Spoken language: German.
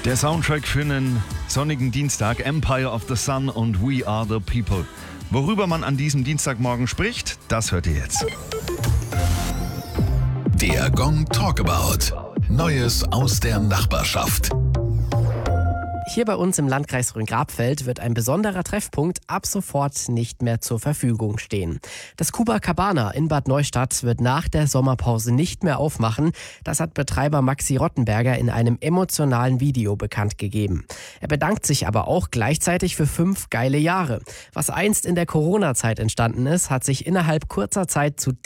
Der Soundtrack für einen sonnigen Dienstag, Empire of the Sun und We Are the People. Worüber man an diesem Dienstagmorgen spricht, das hört ihr jetzt. Der Gong Talkabout. Neues aus der Nachbarschaft. Hier bei uns im Landkreis Rhön-Grabfeld wird ein besonderer Treffpunkt ab sofort nicht mehr zur Verfügung stehen. Das Cuba Cabana in Bad Neustadt wird nach der Sommerpause nicht mehr aufmachen. Das hat Betreiber Maxi Rottenberger in einem emotionalen Video bekannt gegeben. Er bedankt sich aber auch gleichzeitig für 5 geile Jahre. Was einst in der Corona-Zeit entstanden ist, hat sich innerhalb kurzer Zeit zu